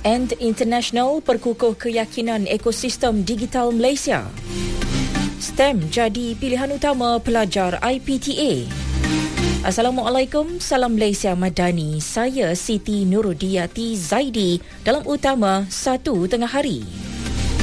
And International perkukuh keyakinan ekosistem digital Malaysia. STEM jadi pilihan utama pelajar IPTA. Assalamualaikum, salam Malaysia Madani. Saya Siti Nurudiyati Zaidi dalam utama 1 tengah hari.